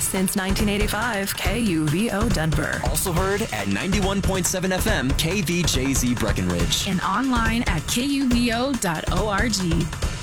Since 1985, KUVO Denver. Also heard at 91.7 FM KVJZ Breckenridge. And online at kuvo.org.